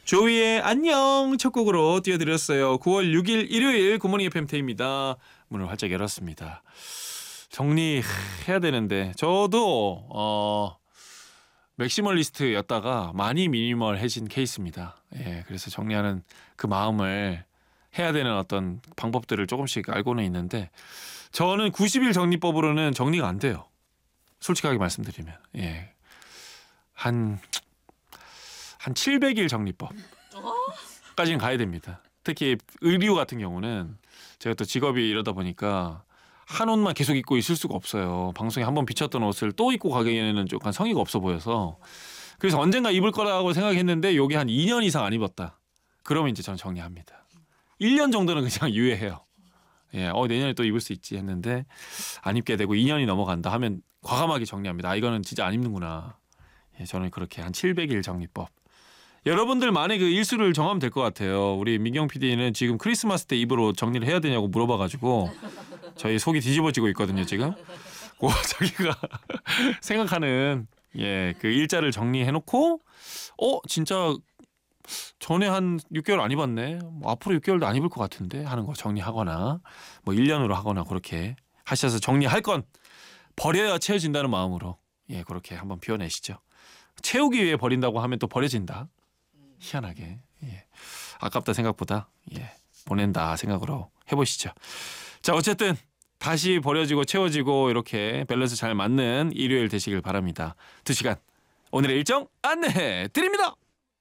조이의 안녕 첫 곡으로 띄워드렸어요. 9월 6일 일요일 굿모닝 FM 태입니다. 문을 활짝 열었습니다. 정리해야 되는데 저도 맥시멀리스트였다가 많이 미니멀해진 케이스입니다. 예, 그래서 정리하는 그 마음을 해야 되는 어떤 방법들을 조금씩 알고는 있는데 저는 90일 정리법으로는 정리가 안 돼요. 솔직하게 말씀드리면. 예. 한 700일 정리법까지는 가야 됩니다. 특히 의류 같은 경우는 제가 또 직업이 이러다 보니까 한 옷만 계속 입고 있을 수가 없어요. 방송에 한번 비쳤던 옷을 또 입고 가기에는 조금 성의가 없어 보여서 그래서 언젠가 입을 거라고 생각했는데 요게 한 2년 이상 안 입었다. 그러면 이제 저는 정리합니다. 1년 정도는 그냥 유예해요. 예, 내년에 또 입을 수 있지 했는데 안 입게 되고 2년이 넘어간다 하면 과감하게 정리합니다. 이거는 진짜 안 입는구나. 예, 저는 그렇게 한 700일 정리법. 여러분들만의 그 일수를 정하면 될 것 같아요. 우리 민경 PD는 지금 크리스마스 때 입으로 정리를 해야 되냐고 물어봐가지고 저희 속이 뒤집어지고 있거든요 지금. 자기가 생각하는 그 일자를 정리해놓고 진짜 전에 한 6개월 안 입었네. 앞으로 6개월도 안 입을 것 같은데 하는 거 정리하거나 1년으로 하거나 그렇게 하셔서 정리할 건 버려야 채워진다는 마음으로 그렇게 한번 비워내시죠. 채우기 위해 버린다고 하면 또 버려진다. 희한하게. 아깝다 생각보다 보낸다 생각으로 해보시죠. 자, 어쨌든 다시 버려지고 채워지고 이렇게 밸런스 잘 맞는 일요일 되시길 바랍니다. 2시간 오늘의 일정 안내해 드립니다.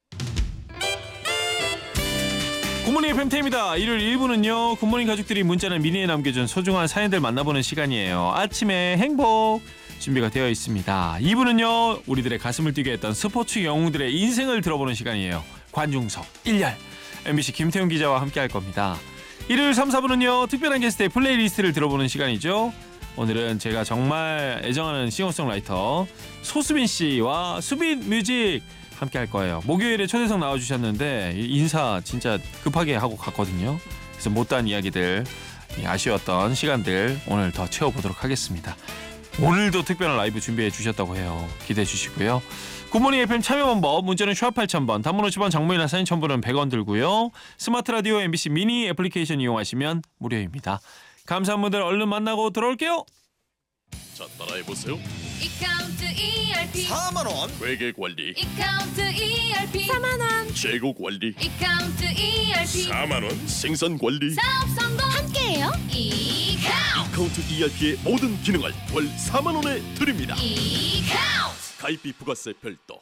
굿모닝 FMT입니다. 일요일 1부는요. 굿모닝 가족들이 문자나 미니에 남겨준 소중한 사연들 만나보는 시간이에요. 아침의 행복 준비가 되어 있습니다. 2부는요. 우리들의 가슴을 뛰게 했던 스포츠 영웅들의 인생을 들어보는 시간이에요. 관중석 1열 MBC 김태훈 기자와 함께 할 겁니다. 일요일 3, 4부는요. 특별한 게스트의 플레이리스트를 들어보는 시간이죠. 오늘은 제가 정말 애정하는 싱어송라이터 소수빈 씨와 수빈 뮤직 함께 할 거예요. 목요일에 초대석 나와주셨는데 인사 진짜 급하게 하고 갔거든요. 그래서 못다한 이야기들, 아쉬웠던 시간들 오늘 더 채워보도록 하겠습니다. 오늘도 특별한 라이브 준비해 주셨다고 해요. 기대해 주시고요. 굿모닝 FM 참여 방법 문자는 샵 8000번, 단문 50원, 장문이나 사진 첨부는 100원 들고요. 스마트 라디오 MBC 미니 애플리케이션 이용하시면 무료입니다. 감사한 분들 얼른 만나고 들어올게요. 자, 따라해보세요. 이카운트 ERP 4만원 회계관리, 이카운트 ERP 4만원 재고관리, 이카운트 ERP 4만원 생산관리. 사업 성공 함께해요. 이카운트 ERP의 모든 기능을 월 4만원에 드립니다. 이카운트 가입비 부가세 별도,